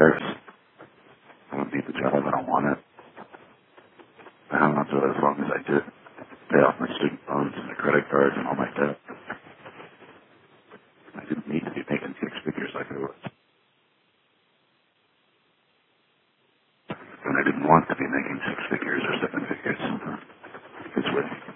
cares? I don't need the job. I don't want it. I hung on to it as long as I did. Pay off my student loans and the credit cards and all my debt. I didn't need to be making six figures like I was. And I didn't want to be making six figures or seven figures. It's with